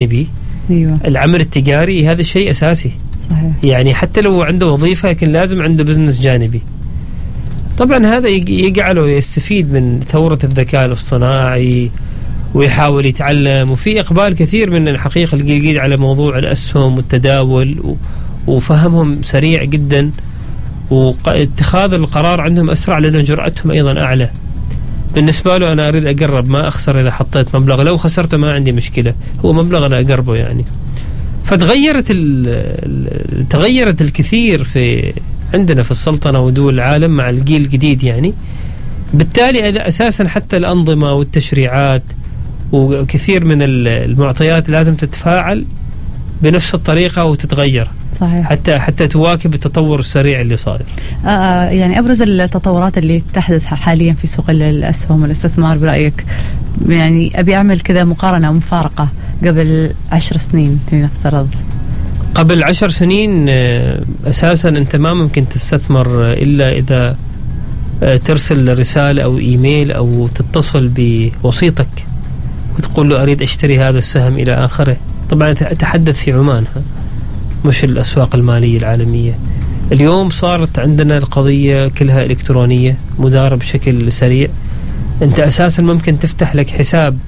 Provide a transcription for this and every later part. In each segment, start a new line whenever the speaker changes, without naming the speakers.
جانبي.
أيوة.
العمل التجاري هذا شيء أساسي.
صحيح.
يعني حتى لو عنده وظيفة لكن لازم عنده بزنس جانبي. طبعا هذا يجعله يستفيد من ثورة الذكاء الاصطناعي ويحاول يتعلم، وفي إقبال كثير من الحقيقة الجديد على موضوع الأسهم والتداول، وفهمهم سريع جدا، واتخاذ القرار عندهم أسرع لأن جرأتهم أيضا أعلى. بالنسبة له أنا أريد أقرب، ما أخسر إذا حطيت مبلغ، لو خسرته ما عندي مشكلة، هو مبلغ أنا أقربه يعني. تغيرت الكثير في عندنا في السلطنة ودول العالم مع الجيل الجديد يعني. بالتالي إذا أساسا حتى الأنظمة والتشريعات وكثير من المعطيات لازم تتفاعل بنفس الطريقة وتتغير.
صحيح.
حتى تواكب التطور السريع اللي صاير.
يعني أبرز التطورات اللي تحدث حاليا في سوق الأسهم والاستثمار برأيك؟ يعني أبي أعمل كذا مقارنة ومفارقة قبل 10 سنين لنفترض.
قبل 10 سنين أساسا أنت ما ممكن تستثمر إلا إذا ترسل رسالة أو إيميل أو تتصل بوسيطك وتقول له أريد أشتري هذا السهم إلى آخره. طبعا أتحدث في عمان مش الأسواق المالية العالمية. اليوم صارت عندنا القضية كلها إلكترونية مدارة بشكل سريع. أنت أساسا ممكن تفتح لك حساب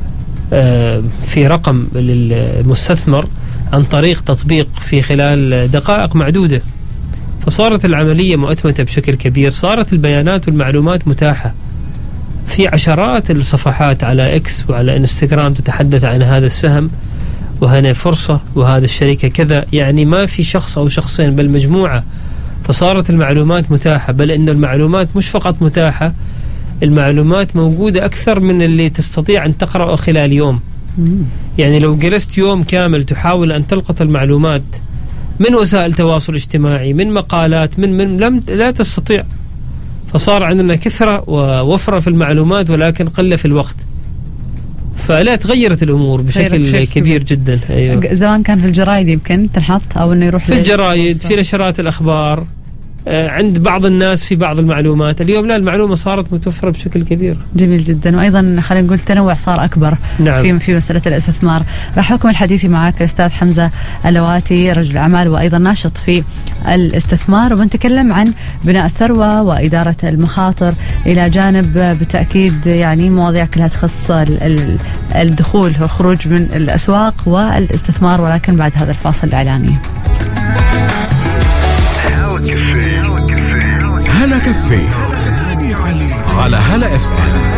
في رقم للمستثمر عن طريق تطبيق في خلال دقائق معدودة. فصارت العملية مؤتمتة بشكل كبير، صارت البيانات والمعلومات متاحة في عشرات الصفحات على إكس وعلى إنستغرام تتحدث عن هذا السهم وهنا فرصة وهذا الشركة كذا. يعني ما في شخص أو شخصين بل مجموعة. فصارت المعلومات متاحة، بل إن المعلومات مش فقط متاحة، المعلومات موجودة أكثر من اللي تستطيع أن تقرأه خلال يوم. يعني لو جلست يوم كامل تحاول أن تلقط المعلومات من وسائل تواصل اجتماعي، من مقالات، من لا تستطيع. فصار عندنا كثرة ووفرة في المعلومات ولكن قلة في الوقت. فلا تغيرت الأمور بشكل كبير جدا. أيوة.
زمان كان في الجرايد يمكن تنحط أو إنه يروح
في الجرايد، في نشرات الأخبار، عند بعض الناس في بعض المعلومات. اليوم لا، المعلومة صارت متوفرة بشكل كبير.
جميل جدا. وأيضا خلينا نقول تنوع صار أكبر. نعم. في مسألة الاستثمار. راح أكمل حديثي معك الأستاذ حمزة اللواتي، رجل أعمال وأيضا ناشط في الاستثمار، وبنتكلم عن بناء الثروة وإدارة المخاطر، إلى جانب بالتأكيد يعني مواضيع كلها تخص الدخول والخروج من الأسواق والاستثمار، ولكن بعد هذا الفاصل الإعلاني.
هلا كافيه على هلا اف ام.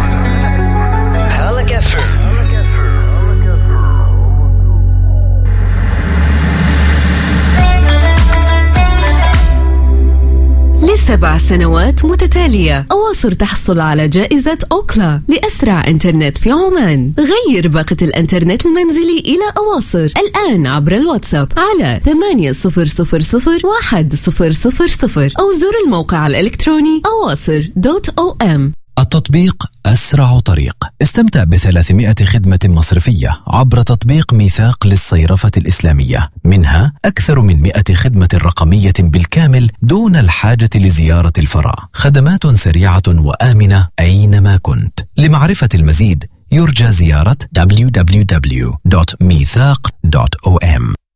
ل7 سنوات متتالية أواصر تحصل على جائزة أوكلا لأسرع إنترنت في عمان. غير باقة الإنترنت المنزلي إلى أواصر الآن عبر الواتساب على 8000010000 أو زر الموقع الإلكتروني awasr.om.
التطبيق أسرع طريق. استمتع ب300 خدمة مصرفية عبر تطبيق ميثاق للصيرفة الإسلامية، منها أكثر من 100 خدمة رقمية بالكامل دون الحاجة لزيارة الفرع. خدمات سريعة وآمنة أينما كنت. لمعرفة المزيد يرجى زيارة www.mithaq.om.